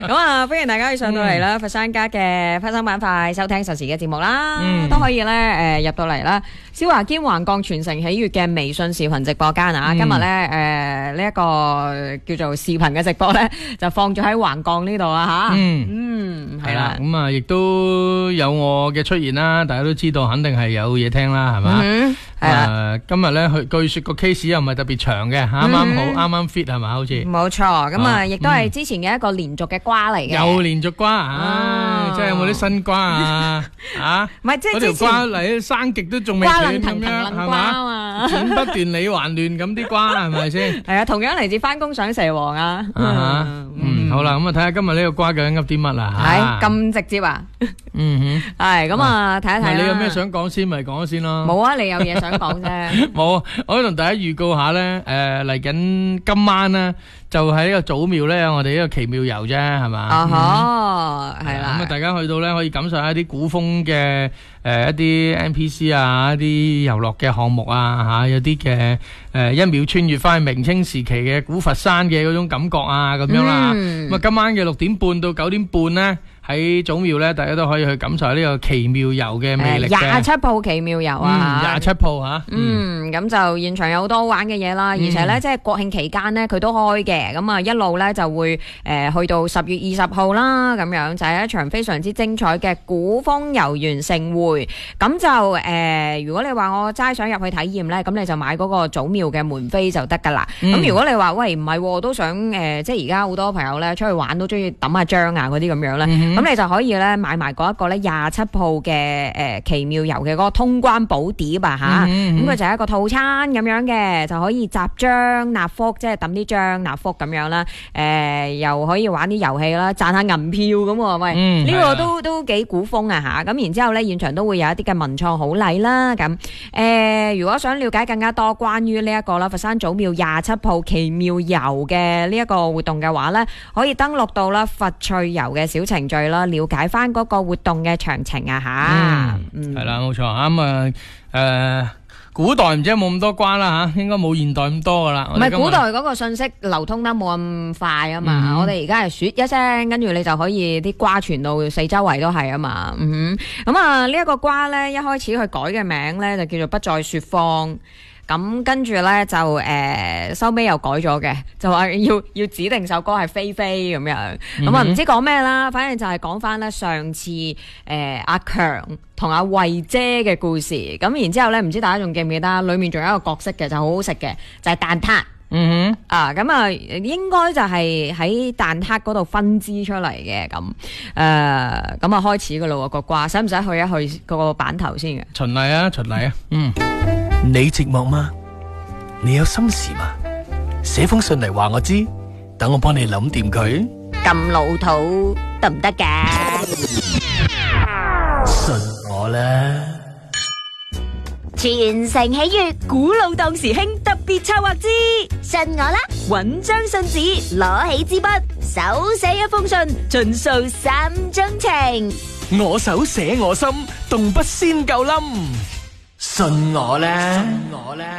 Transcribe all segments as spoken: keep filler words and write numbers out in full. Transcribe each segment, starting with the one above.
咁啊，歡迎大家上到嚟啦，佛山家嘅花生板塊收聽實時嘅節目啦， 嗯都可以咧誒入到嚟啦。蕭華堅橫降全城喜悅嘅微信視頻直播間啊， 嗯今日咧誒呢一個叫做視頻嘅直播咧，就放咗喺橫降呢度啊吓。 嗯嗯，係係啦， 啦。 咁啊，亦都有我嘅出現啦，大家都知道，肯定係有嘢聽啦，係嘛？ 嗯，係啦。 誒，今日咧，佢據說個 case 又唔係特別長嘅，啱啱好，啱啱 fit 係嘛？好似冇錯，咁啊， 啊亦都係之前嘅一個連續嘅瓜嚟嘅。 又連續瓜，唉哦， 即係有冇啲新瓜啊？啊， 唔係即係嗰條之前瓜嚟生極都仲未瓜斷咁楞騰騰樣，係楞瓜啊嘛？ 嘛。 剪不斷理還亂咁啲瓜係咪先？ 係啊，同樣嚟自翻工上蛇王啊。 啊哈嗯，好啦，咁啊睇下今日呢個瓜究竟噏啲乜啦係嚇。 咁直接啊？ 嗯係咁啊，睇一哼，咪睇啦。 你有咩想講先，咪講先咯。 冇啊，你有嘢想講啫。 冇，我可以同大家預告下咧，誒嚟緊今晚咧，就喺呢個祖廟咧，我哋呢個奇妙遊啫，係嘛？ 啊哈，係啦。 咁啊，大家去到咧可以感受下一啲古風嘅誒一啲 N P C 啊，一啲遊樂嘅項目啊，嚇有啲嘅誒一秒穿越翻去明清時期嘅古佛山嘅嗰種感覺啊，咁樣啦。 嗯咁啊，今晚嘅六點半到九點半咧，喺祖廟咧，大家都可以去感受下呢個奇妙遊嘅魅力嘅。 廿七鋪奇妙遊嗯， 啊。 廿七鋪嚇。 嗯，咁就現場有好多好玩嘅嘢啦，而且咧即係國慶期間咧佢都開嘅，咁啊一路咧就會誒去到十月二十號啦，咁樣就係一場非常之精彩嘅古風遊園盛會。咁就誒，如果你話我齋想入去體驗咧，咁你就買嗰個祖廟嘅門飛就得噶啦。咁嗯如果你話喂唔係喎，都想誒，即係而家好多朋友咧出去玩都中意揼下章啊嗰啲咁樣咧， 嗯咁你就可以咧買埋嗰一個咧廿七鋪嘅誒奇妙遊嘅嗰個通關寶碟啊嚇。 嗯咁佢就係一個套餐咁樣嘅，就可以集章納福，即係抌啲章納福咁樣啦。誒、又可以玩啲遊戲啦，賺下銀票咁喎。喂， 嗯呢、個係啊都都幾古風啊嚇。咁然之後咧，現場都會有一啲嘅文創好禮啦。咁誒、如果想了解更加多關於呢一個啦，佛山祖廟廿七鋪奇妙遊嘅呢一個活動嘅話咧，可以登錄到啦佛趣遊嘅小程序啦，了解翻嗰個活動嘅詳情啊吓。 嗯，係啦，冇錯啊。咁啊，誒，古代唔知有冇咁多瓜啦吓，應該冇現代咁多噶啦。 唔係古代嗰個信息流通得冇咁快啊嘛， 嗯我哋而家係説一聲，跟住你就可以啲瓜傳到四周圍都係啊嘛。嗯哼，咁啊呢一個瓜咧，一開始佢改嘅名咧就叫做不再説謊。咁跟住咧就誒收尾又改咗嘅，就話要要指定首歌係菲菲咁樣，咁啊唔知講咩啦，反正就係講翻咧上次誒、呃、阿強同阿慧姐嘅故事，咁然之後咧唔知大家仲記唔記得，裡面仲有一個角色嘅就好好食嘅，就係、蛋撻。 嗯啊，咁啊，應該就係喺蛋撻嗰度分支出嚟嘅，咁誒，咁啊開始噶咯喎個瓜，使唔使去一去個版頭先嘅？ 哼，循例啊，循例啊，嗯， 你寂寞嗎？你有心事嗎？寫封信嚟話我知，等我幫你諗掂佢。 咁老土得唔得㗎？ 信我啦。 全城喜悅， 古老當時興特別策劃之信我啦！ 揾張信紙， 攞起支筆，手寫一封信， 盡數三鐘情。 我手寫我心，動筆先夠冧。信我啦，信我啦。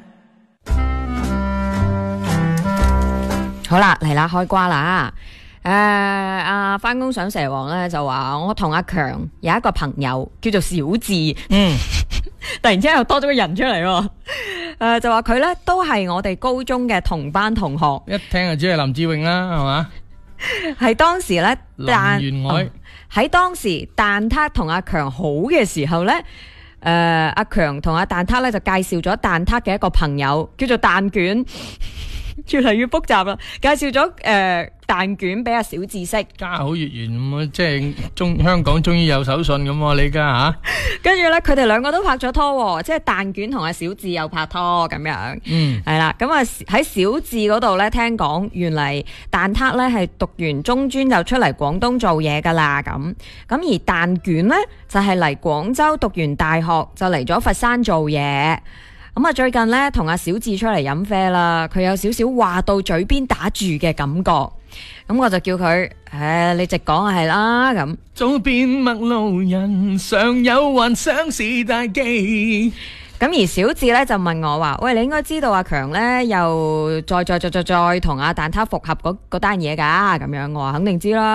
好啦，嚟啦，開瓜啦！誒、阿翻工上蛇王咧就話我同阿強有一個朋友叫做小智， 嗯， 突然之間又多咗個人出嚟喎。誒、就話佢咧都係我哋高中嘅同班同學， 一聽就知係林志穎啦，係嘛？ 係當時咧林蛋元凱喺當時蛋撻同阿強好嘅時候咧，誒、阿強同阿蛋撻咧就介紹咗蛋撻嘅一個朋友叫做蛋卷。越嚟越複雜啦，介紹咗誒蛋卷俾阿小智識， 家好月圓咁啊，即係中香港終於有手信咁喎，你而家吓， 跟住咧佢哋兩個都拍咗拖喎，即係蛋卷同阿小智又拍拖咁樣， 嗯， 係啦，咁啊喺小智嗰度咧聽講，原嚟蛋撻咧係讀完中專就出嚟廣東做嘢噶啦，咁咁而蛋卷咧就係嚟廣州讀完大學就嚟咗佛山做嘢。咁啊，最近咧同阿小智出嚟飲啡啦，佢有少少話到嘴邊打住嘅感覺，咁我就叫佢，誒，你直講係啦，咁早變陌路人，常有幻想是大忌。 咁而小智咧就問我話：喂，你應該知道阿強咧又再再再再再同阿蛋撻復合嗰嗰單嘢㗎？咁樣我話肯定知啦。